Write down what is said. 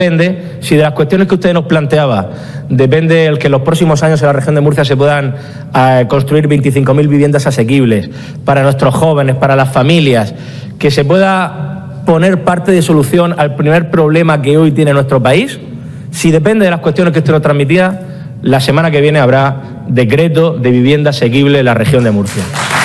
Depende, si de las cuestiones que usted nos planteaba, depende el que en los próximos años en la región de Murcia se puedan construir 25.000 viviendas asequibles para nuestros jóvenes, para las familias, que se pueda poner parte de solución al primer problema que hoy tiene nuestro país. Si depende de las cuestiones que usted nos transmitía, la semana que viene habrá decreto de vivienda asequible en la región de Murcia.